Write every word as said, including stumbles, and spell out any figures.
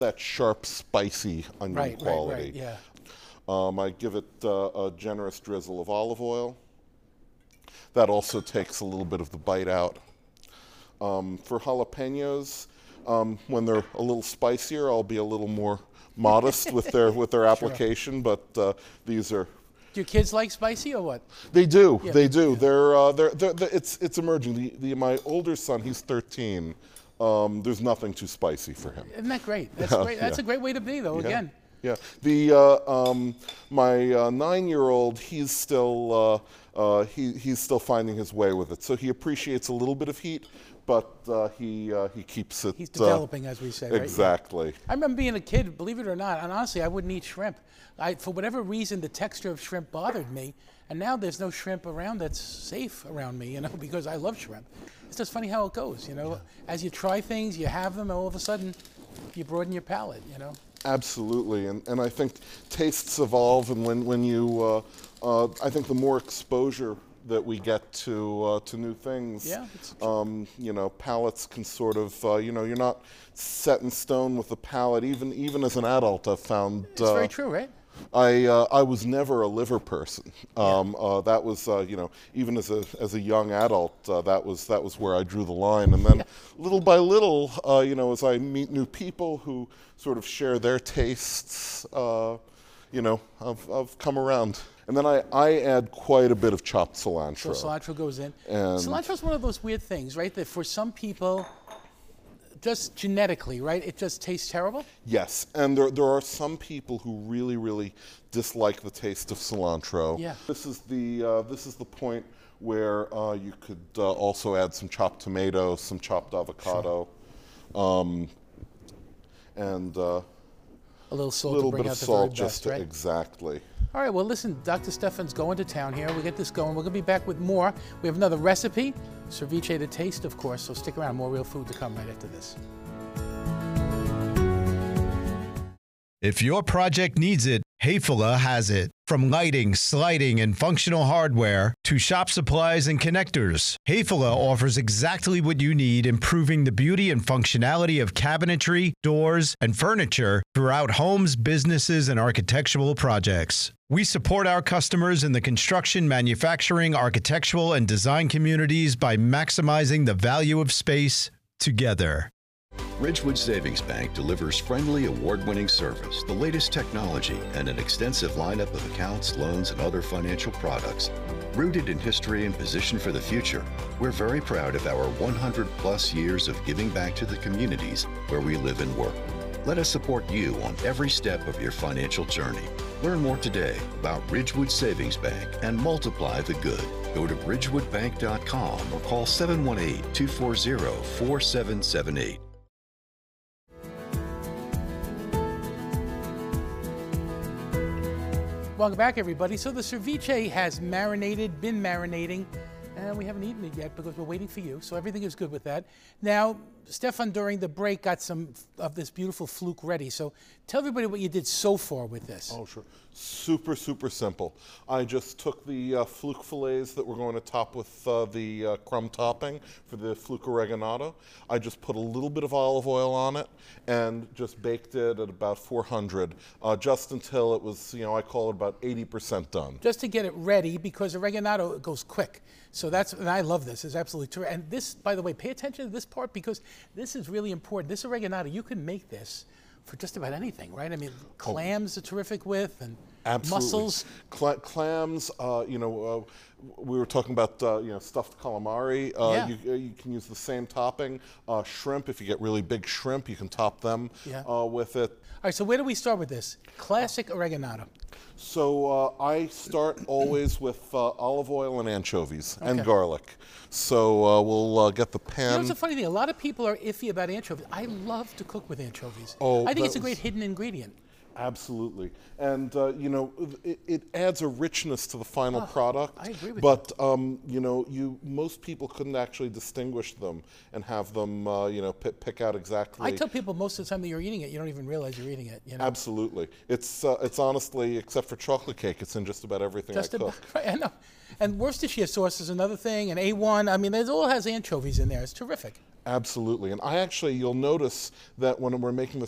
that sharp, spicy onion Right, quality. right, right, yeah. Um, I give it uh, a generous drizzle of olive oil. That also takes a little bit of the bite out. Um, for jalapenos, um, when they're a little spicier, I'll be a little more modest with their with their application. Sure. But uh, these are. Do your kids like spicy or what? They do. Yeah, they do. yeah. They're, uh, they're, they're, they're. It's it's emerging. The, the my older son, he's thirteen. Um, there's nothing too spicy for him. Isn't that great? That's Yeah, great. That's yeah. a great way to be, though. Yeah. Again. Yeah. The uh, um, my uh, nine-year-old, he's still uh, uh, he he's still finding his way with it. So he appreciates a little bit of heat, but uh, he uh, he keeps it. He's developing, uh, as we say. Right? Exactly. I remember being a kid, believe it or not, and honestly, I wouldn't eat shrimp. I, for whatever reason, the texture of shrimp bothered me, and now there's no shrimp around that's safe around me, you know, because I love shrimp. It's just funny how it goes, you know. Yeah. As you try things, you have them, and all of a sudden, you broaden your palate, you know. Absolutely, and and I think tastes evolve, and when when you, uh, uh, I think the more exposure that we get to uh, to new things, yeah, um, you know, palates can sort of, uh, you know, you're not set in stone with the palate. Even even as an adult, I've found it's uh, very true, right? I uh, I was never a liver person. Um, yeah. uh, that was uh, you know, even as a as a young adult, uh, that was that was where I drew the line. And then yeah. little by little, uh, you know, as I meet new people who sort of share their tastes, uh, you know, I've I've come around. And then I, I add quite a bit of chopped cilantro. So cilantro goes in. And cilantro's one of those weird things, right? That for some people, just genetically, right? It just tastes terrible? Yes, and there, there are some people who really, really dislike the taste of cilantro. Yeah. This is the, uh, this is the point where uh, you could uh, also add some chopped tomato, some chopped avocado, sure. um, and uh, a little salt a little to bring bit out of the salt, very just best, to, right? Exactly. All right, well, listen, Doctor Stefan's going to town here. We'll get this going. We're going to be back with more. We have another recipe, ceviche to taste, of course, so stick around. More real food to come right after this. If your project needs it, Hayfula has it. From lighting, sliding, and functional hardware to shop supplies and connectors, Hayfula offers exactly what you need, improving the beauty and functionality of cabinetry, doors, and furniture throughout homes, businesses, and architectural projects. We support our customers in the construction, manufacturing, architectural, and design communities by maximizing the value of space together. Ridgewood Savings Bank delivers friendly, award-winning service, the latest technology, and an extensive lineup of accounts, loans, and other financial products. Rooted in history and positioned for the future, we're very proud of our one hundred plus years of giving back to the communities where we live and work. Let us support you on every step of your financial journey. Learn more today about Ridgewood Savings Bank and multiply the good. Go to ridgewood bank dot com or call seven one eight, two four zero, four seven seven eight. Welcome back, everybody. So the ceviche has marinated, been marinating, and we haven't eaten it yet because we're waiting for you. So everything is good with that. Now, Stefan, during the break, got some of this beautiful fluke ready. So tell everybody what you did so far with this. Oh, sure. Super, super simple. I just took the uh, fluke fillets that we're going to top with uh, the uh, crumb topping for the fluke oreganato. I just put a little bit of olive oil on it and just baked it at about four hundred, uh, just until it was, you know, I call it about eighty percent done. Just to get it ready, because oreganato goes quick. So that's, and I love this, it's absolutely true. And this, by the way, pay attention to this part because this is really important. This oreganato, you can make this for just about anything, right? I mean, clams are terrific with, and Absolutely. mussels. Cla clams, uh, you know, uh, we were talking about, uh, you know, stuffed calamari. Uh, Yeah. you, you can use the same topping. Uh, shrimp, if you get really big shrimp, you can top them Yeah. uh, with it. All right, so where do we start with this? Classic oreganato. So uh, I start always with uh, olive oil and anchovies and Okay. garlic. So uh, we'll uh, get the You pan. know, it's a funny thing. A lot of people are iffy about anchovies. I love to cook with anchovies. Oh, I think it's a that great was- hidden ingredient. Absolutely. And, uh, you know, it, it adds a richness to the final Oh, product. I agree with but, um, you know, you most people couldn't actually distinguish them and have them, uh, you know, pick, pick out exactly. I tell people most of the time that you're eating it, you don't even realize you're eating it. You know? Absolutely. It's, uh, it's honestly, except for chocolate cake, it's in just about everything Just I about, cook. right, I know. And Worcestershire sauce is another thing, and A one. I mean, it all has anchovies in there. It's terrific. Absolutely. And I actually, you'll notice that when we're making the